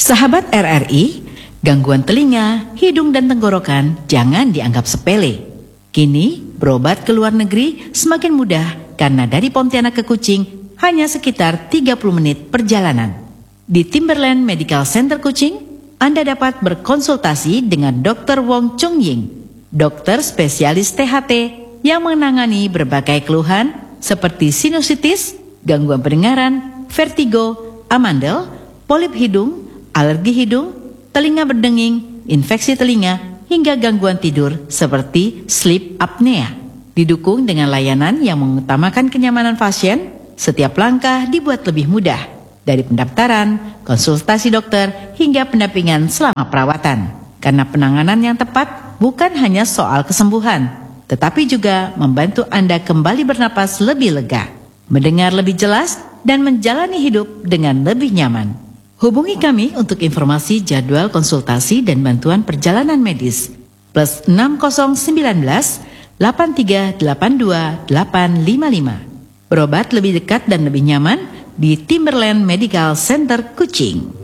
Sahabat RRI, gangguan telinga, hidung dan tenggorokan jangan dianggap sepele. Kini, berobat ke luar negeri semakin mudah karena dari Pontianak ke Kucing hanya sekitar 30 menit perjalanan. Di Timberland Medical Center Kucing, Anda dapat berkonsultasi dengan Dr. Wong Chung Ying, dokter spesialis THT yang menangani berbagai keluhan seperti sinusitis, gangguan pendengaran, vertigo, amandel, polip hidung, alergi hidung, telinga berdenging, infeksi telinga, hingga gangguan tidur seperti sleep apnea. Didukung dengan layanan yang mengutamakan kenyamanan pasien, setiap langkah dibuat lebih mudah. Dari pendaftaran, konsultasi dokter, hingga pendampingan selama perawatan. Karena penanganan yang tepat bukan hanya soal kesembuhan, tetapi juga membantu Anda kembali bernapas lebih lega, mendengar lebih jelas, dan menjalani hidup dengan lebih nyaman. Hubungi kami untuk informasi jadwal konsultasi dan bantuan perjalanan medis. Plus 6019 8382 855. Berobat lebih dekat dan lebih nyaman di Timberland Medical Center Kucing.